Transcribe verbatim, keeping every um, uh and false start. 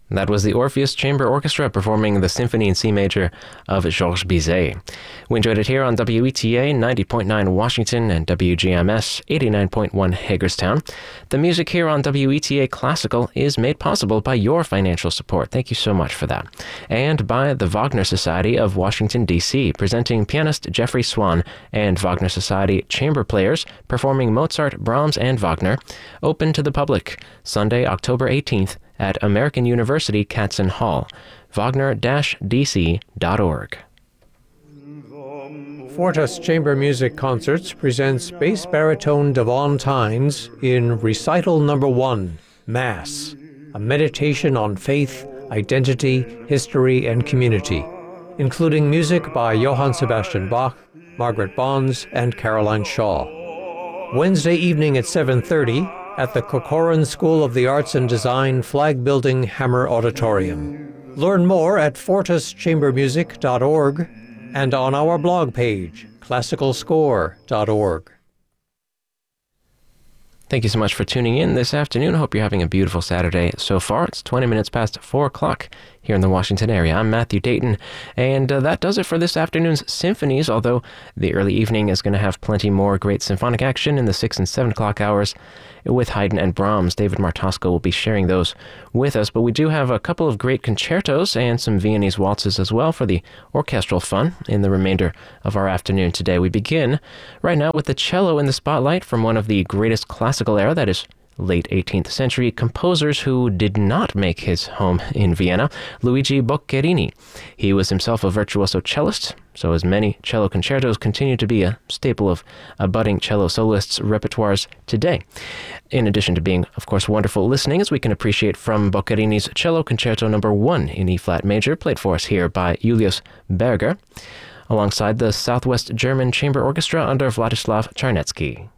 That was the Orpheus Chamber Orchestra performing the Symphony in C Major of Georges Bizet. We enjoyed it here on W E T A ninety point nine Washington and W G M S eighty-nine point one Hagerstown. The music here on W E T A Classical is made possible by your financial support. Thank you so much for that. And by the Wagner Society of Washington, D C, presenting pianist Jeffrey Swan and Wagner Society chamber players performing Mozart, Brahms, and Wagner, open to the public, Sunday, October eighteenth, at American University Katzen Hall, wagner dash d c dot org. Fortis Chamber Music Concerts presents bass baritone Devon Tynes in Recital Number One, Mass, a meditation on faith, identity, history, and community, including music by Johann Sebastian Bach, Margaret Bonds, and Caroline Shaw. Wednesday evening at seven thirty, at the Corcoran School of the Arts and Design Flag Building Hammer Auditorium. Learn more at fortis chamber music dot org and on our blog page, classical score dot org. Thank you so much for tuning in this afternoon. I hope you're having a beautiful Saturday so far. It's twenty minutes past four o'clock here in the Washington area. I'm Matthew Dayton, and uh, that does it for this afternoon's symphonies, although the early evening is going to have plenty more great symphonic action in the six and seven o'clock hours with Haydn and Brahms. David Martosco will be sharing those with us, but we do have a couple of great concertos and some Viennese waltzes as well for the orchestral fun in the remainder of our afternoon today. We begin right now with the cello in the spotlight from one of the greatest classical era, that is late eighteenth century composers who did not make his home in Vienna, Luigi Boccherini. He was himself a virtuoso cellist, so his many cello concertos continue to be a staple of a budding cello soloists' repertoires today. In addition to being, of course, wonderful listening, as we can appreciate from Boccherini's Cello Concerto Number One in E-flat major, played for us here by Julius Berger, alongside the Southwest German Chamber Orchestra under Vladislav Czarnecki.